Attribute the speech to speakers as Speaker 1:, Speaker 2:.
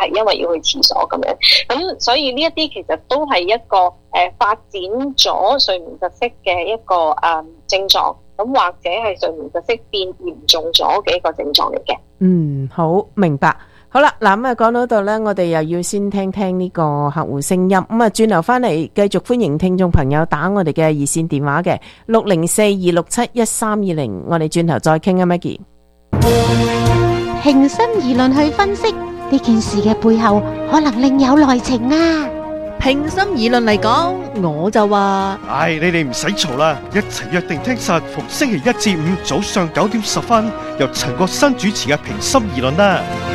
Speaker 1: 係因為要去廁所咁樣。咁所以呢一啲其實都係一個發展咗睡眠窒息嘅一個症狀，咁或者係睡眠窒息變嚴重咗嘅一個症狀嚟嘅。
Speaker 2: 好明白。好啦，嗱咁講到度呢，我哋又要先聽聽呢個客戶聲音。咁轉頭翻嚟繼續歡迎聽眾朋友打我哋嘅熱線電話嘅604-267-1320，我哋轉頭再傾啊 Maggie。
Speaker 3: 平心而論去分析呢件事嘅背後，可能另有內情啊！
Speaker 4: 平心而論嚟講，我就話，
Speaker 5: 你哋唔使嘈啦，一齊約定聽實逢星期一至五早上9點10分，由陳國新主持嘅平心而論啦。